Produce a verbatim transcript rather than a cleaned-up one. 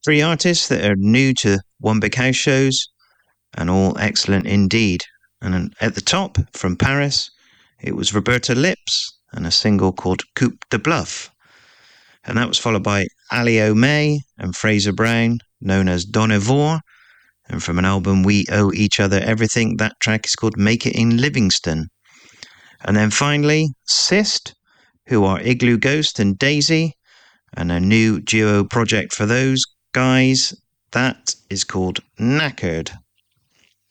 Three artists that are new to One Big House shows, and all excellent indeed. And at the top, from Paris, it was Roberta Lips and a single called Coupe de Bluff. And that was followed by Ali O'May and Fraser Brown, known as Donivore. And from an album We Owe Each Other Everything, that track is called Make It in Livingston. And then finally, Sist, who are Igloo Ghost and Daisy, and a new duo project for those guys, that is called Knackered.